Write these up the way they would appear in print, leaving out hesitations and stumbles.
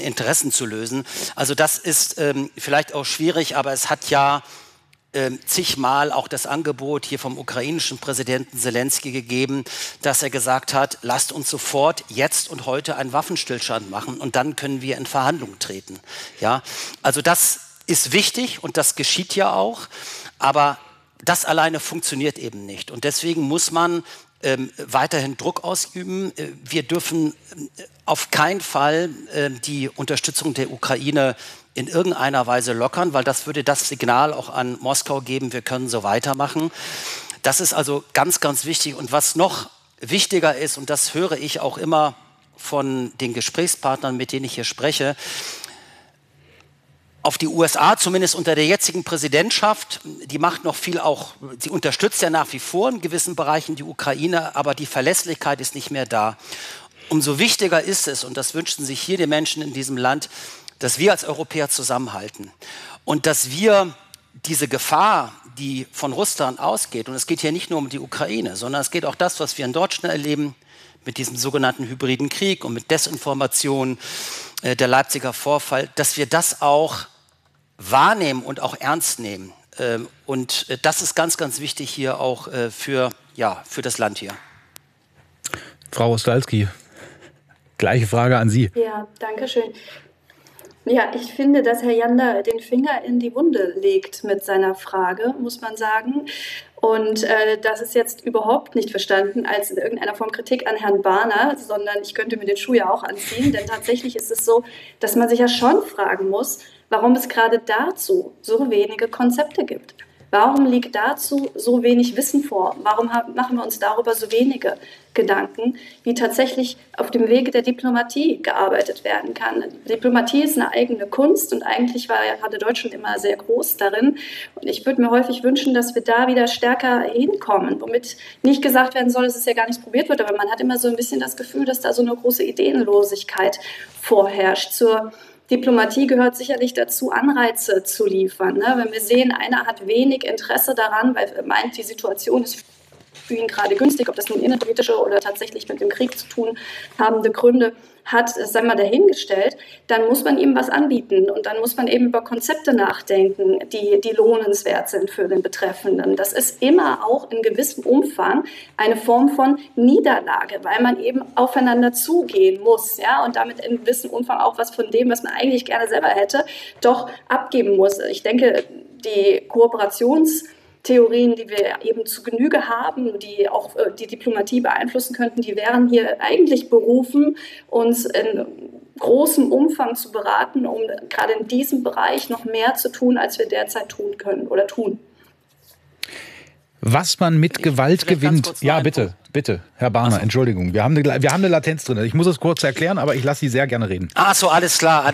Interessen zu lösen. Also das ist vielleicht auch schwierig, aber es hat ja zigmal auch das Angebot hier vom ukrainischen Präsidenten Selenskyj gegeben, dass er gesagt hat, lasst uns sofort jetzt und heute einen Waffenstillstand machen und dann können wir in Verhandlungen treten. Ja, also das ist wichtig und das geschieht ja auch, aber das alleine funktioniert eben nicht und deswegen muss man weiterhin Druck ausüben. Wir dürfen auf keinen Fall die Unterstützung der Ukraine in irgendeiner Weise lockern, weil das würde das Signal auch an Moskau geben, wir können so weitermachen. Das ist also ganz, ganz wichtig. Und was noch wichtiger ist, und das höre ich auch immer von den Gesprächspartnern, mit denen ich hier spreche, auf die USA, zumindest unter der jetzigen Präsidentschaft, die macht noch viel auch, sie unterstützt ja nach wie vor in gewissen Bereichen die Ukraine, aber die Verlässlichkeit ist nicht mehr da. Umso wichtiger ist es, und das wünschen sich hier die Menschen in diesem Land, dass wir als Europäer zusammenhalten und dass wir diese Gefahr, die von Russland ausgeht, und es geht hier nicht nur um die Ukraine, sondern es geht auch das, was wir in Deutschland erleben, mit diesem sogenannten hybriden Krieg und mit Desinformation, der Leipziger Vorfall, dass wir das auch wahrnehmen und auch ernst nehmen. Und das ist ganz, ganz wichtig hier auch für das Land hier. Frau Rostalski, gleiche Frage an Sie. Ja, danke schön. Ja, ich finde, dass Herr Janda den Finger in die Wunde legt mit seiner Frage, muss man sagen. Und das ist jetzt überhaupt nicht verstanden als in irgendeiner Form Kritik an Herrn Barner, sondern ich könnte mir den Schuh ja auch anziehen, denn tatsächlich ist es so, dass man sich ja schon fragen muss, warum es gerade dazu so wenige Konzepte gibt. Warum liegt dazu so wenig Wissen vor? Warum machen wir uns darüber so wenige Gedanken, wie tatsächlich auf dem Wege der Diplomatie gearbeitet werden kann? Diplomatie ist eine eigene Kunst und eigentlich war ja gerade Deutschland immer sehr groß darin. Und ich würde mir häufig wünschen, dass wir da wieder stärker hinkommen, womit nicht gesagt werden soll, dass es ja gar nichts probiert wird, aber man hat immer so ein bisschen das Gefühl, dass da so eine große Ideenlosigkeit vorherrscht. Zur Diplomatie gehört sicherlich dazu, Anreize zu liefern. Ne? Wenn wir sehen, einer hat wenig Interesse daran, weil er meint, die Situation ist für ihn gerade günstig, ob das nun innenpolitische oder tatsächlich mit dem Krieg zu tun habende Gründe hat, sei mal dahingestellt, dann muss man ihm was anbieten und dann muss man eben über Konzepte nachdenken, die lohnenswert sind für den Betreffenden. Das ist immer auch in gewissem Umfang eine Form von Niederlage, weil man eben aufeinander zugehen muss, ja, und damit in gewissem Umfang auch was von dem, was man eigentlich gerne selber hätte, doch abgeben muss. Ich denke, die Kooperationstheorien, die wir eben zu Genüge haben, die auch die Diplomatie beeinflussen könnten, die wären hier eigentlich berufen, uns in großem Umfang zu beraten, um gerade in diesem Bereich noch mehr zu tun, als wir derzeit tun können oder tun. Was man mit Gewalt gewinnt. Ja, bitte, Herr Barner, Entschuldigung. Wir haben eine Latenz drin. Ich muss es kurz erklären, aber ich lasse Sie sehr gerne reden. Ach so, alles klar.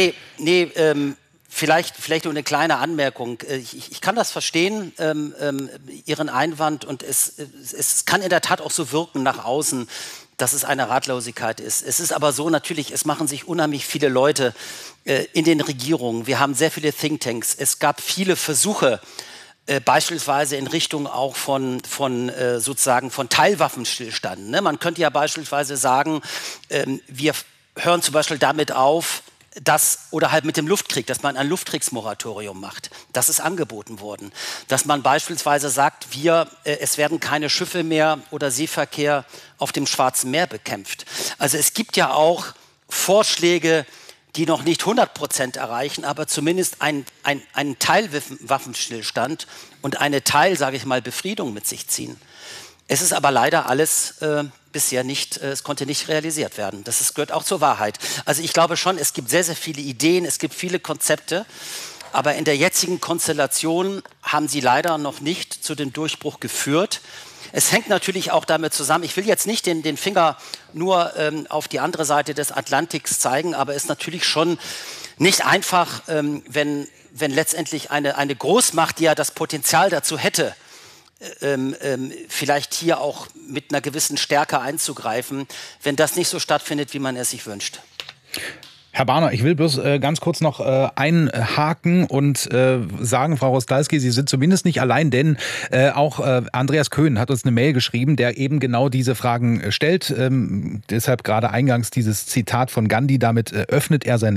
Vielleicht nur eine kleine Anmerkung. Ich kann das verstehen, Ihren Einwand, und es kann in der Tat auch so wirken nach außen, dass es eine Ratlosigkeit ist. Es ist aber so natürlich, es machen sich unheimlich viele Leute in den Regierungen. Wir haben sehr viele Thinktanks. Es gab viele Versuche, beispielsweise in Richtung auch von Teilwaffenstillstand. Ne? Man könnte ja beispielsweise sagen, wir hören zum Beispiel damit auf, oder halt mit dem Luftkrieg, dass man ein Luftkriegsmoratorium macht. Das ist angeboten worden. Dass man beispielsweise sagt, es werden keine Schiffe mehr oder Seeverkehr auf dem Schwarzen Meer bekämpft. Also es gibt ja auch Vorschläge, die noch nicht 100% erreichen, aber zumindest einen Teilwaffenstillstand und eine Befriedung mit sich ziehen. Es ist aber leider alles bisher nicht, es konnte nicht realisiert werden. Gehört auch zur Wahrheit. Also ich glaube schon, es gibt sehr, sehr viele Ideen, es gibt viele Konzepte, aber in der jetzigen Konstellation haben sie leider noch nicht zu dem Durchbruch geführt. Es hängt natürlich auch damit zusammen, ich will jetzt nicht den Finger nur auf die andere Seite des Atlantiks zeigen, aber es ist natürlich schon nicht einfach, wenn letztendlich eine Großmacht, die ja das Potenzial dazu hätte, vielleicht hier auch mit einer gewissen Stärke einzugreifen, wenn das nicht so stattfindet, wie man es sich wünscht. Herr Barner, ich will bloß ganz kurz noch einhaken und sagen, Frau Rostalski, Sie sind zumindest nicht allein, denn auch Andreas Köhn hat uns eine Mail geschrieben, der eben genau diese Fragen stellt. Deshalb gerade eingangs dieses Zitat von Gandhi, damit öffnet er seine